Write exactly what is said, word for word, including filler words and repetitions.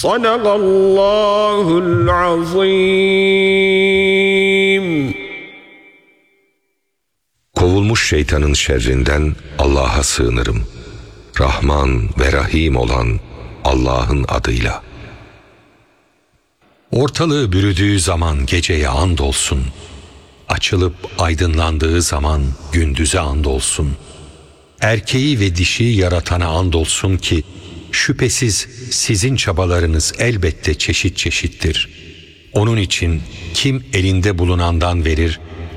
Sadakallahul azim. Kovulmuş şeytanın şerrinden Allah'a sığınırım. Rahman ve Rahim olan Allah'ın adıyla. Ortalığı bürüdüğü zaman geceye andolsun. Açılıp aydınlandığı zaman gündüze andolsun. Erkeği ve dişiyi yaratana andolsun ki şüphesiz sizin çabalarınız elbette çeşit çeşittir. Onun için kim elinde bulunandan verir